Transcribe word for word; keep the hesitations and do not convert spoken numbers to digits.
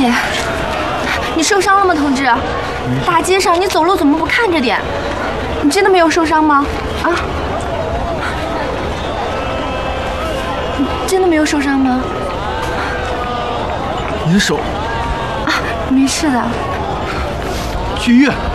气。你受伤了吗，同志？大街上你走路怎么不看着点？你真的没有受伤吗？啊？你真的没有受伤吗？ 你的手啊，没事的。 去医院。